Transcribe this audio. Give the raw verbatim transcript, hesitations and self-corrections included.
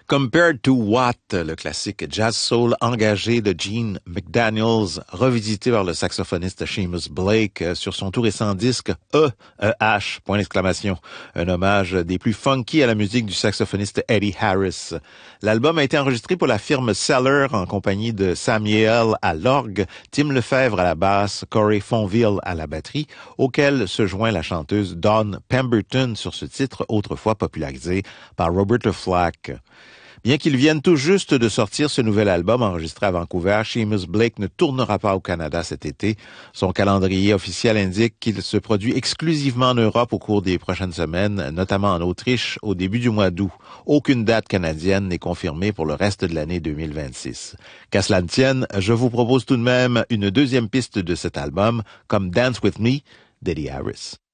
Compared to What, le classique jazz soul engagé de Gene McDaniels, revisité par le saxophoniste Seamus Blake sur son tout récent disque E, E H, point d'exclamation, un hommage des plus funky à la musique du saxophoniste Eddie Harris. L'album a été enregistré pour la firme Cellar en compagnie de Samuel à l'orgue, Tim Lefebvre à la basse, Corey Fonville à la batterie, auquel se joint la chanteuse Dawn Pemberton sur ce titre autrefois popularisé par Roberta Flack. Bien qu'il vienne tout juste de sortir ce nouvel album enregistré à Vancouver, Seamus Blake ne tournera pas au Canada cet été. Son calendrier officiel indique qu'il se produit exclusivement en Europe au cours des prochaines semaines, notamment en Autriche au début du mois d'août. Aucune date canadienne n'est confirmée pour le reste de l'année deux mille vingt-six. Qu'à cela ne tienne, je vous propose tout de même une deuxième piste de cet album, comme Dance With Me d'Eddie Harris.